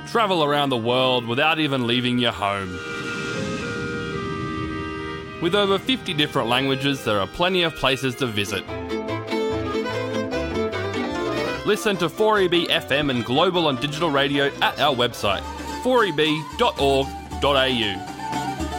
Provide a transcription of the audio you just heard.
Travel around the world without even leaving your home. With over 50 different languages, there are plenty of places to visit. Listen to 4EB FM and global on digital radio at our website, 4eb.org.au.